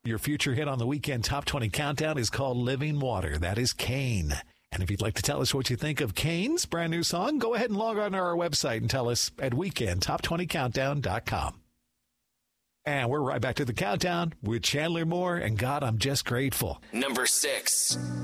Your future hit on the Weekend Top 20 Countdown is called Living Water. That is Kane. And if you'd like to tell us what you think of Kane's brand new song, go ahead and log on to our website and tell us at weekendtop20countdown.com. And we're right back to the countdown with Chandler Moore and God, I'm Just Grateful. Number 6.